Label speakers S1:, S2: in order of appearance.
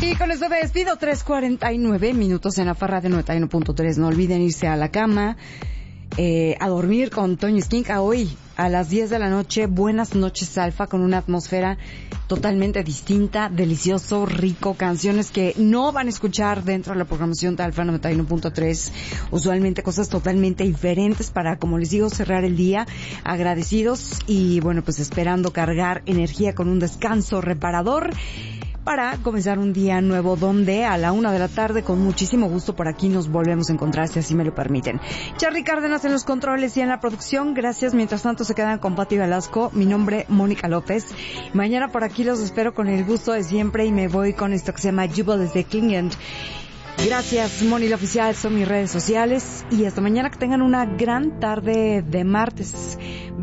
S1: Y con esto me despido. 3:49 minutos en la Farra de 91.3. No olviden irse a la cama, a dormir con Toño Esquinca hoy a las 10 de la noche. Buenas noches, Alfa, con una atmósfera totalmente distinta, delicioso, rico, canciones que no van a escuchar dentro de la programación de Alfa 91.3. Usualmente cosas totalmente diferentes para, como les digo, cerrar el día agradecidos y, bueno, pues esperando cargar energía con un descanso reparador para comenzar un día nuevo donde a la 1 de la tarde con muchísimo gusto por aquí nos volvemos a encontrar, si así me lo permiten. Charly Cárdenas en los controles y en la producción. Gracias. Mientras tanto se quedan con Pati Velasco. Mi nombre, Mónica López. Mañana por aquí los espero con el gusto de siempre y me voy con esto que se llama Jubilees de Klingend. Gracias, Moni la Oficial, son mis redes sociales y hasta mañana. Que tengan una gran tarde de martes.